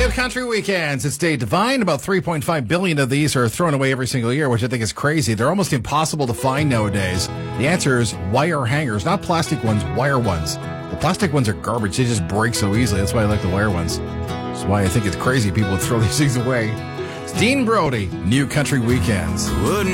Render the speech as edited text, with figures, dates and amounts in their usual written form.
New Country Weekends. It's Dave Devine. About 3.5 billion of these are thrown away every single year, which I think is crazy. They're almost impossible to find nowadays. The answer is wire hangers, not plastic ones, wire ones. The plastic ones are garbage. They just break so easily. That's why I like the wire ones. That's why I think it's crazy people would throw these things away. It's Dean Brody, New Country Weekends. Wouldn't